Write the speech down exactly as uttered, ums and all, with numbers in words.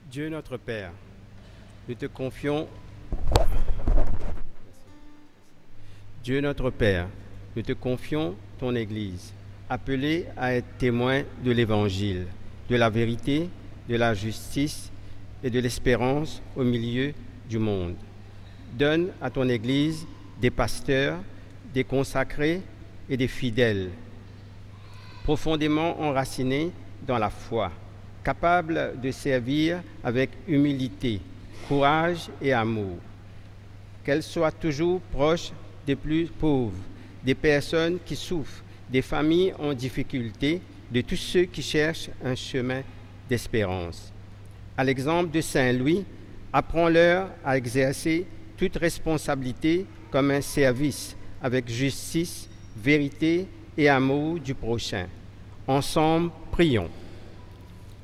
Dieu notre Père, nous te confions Dieu notre Père, nous te confions ton Église, appelée à être témoin de l'Évangile, de la vérité, de la justice et de l'espérance au milieu du monde. Donne à ton Église des pasteurs, des consacrés et des fidèles, profondément enracinés dans la foi, capables de servir avec humilité, courage et amour. Qu'elle soit toujours proche des plus pauvres, des personnes qui souffrent, des familles en difficulté, de tous ceux qui cherchent un chemin d'espérance. À l'exemple de Saint Louis, apprends-leur à exercer toute responsabilité comme un service, avec justice, vérité et amour du prochain. Ensemble, prions.